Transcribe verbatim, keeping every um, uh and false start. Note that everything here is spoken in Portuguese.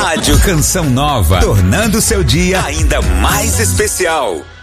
Rádio Canção Nova, tornando seu dia ainda mais especial.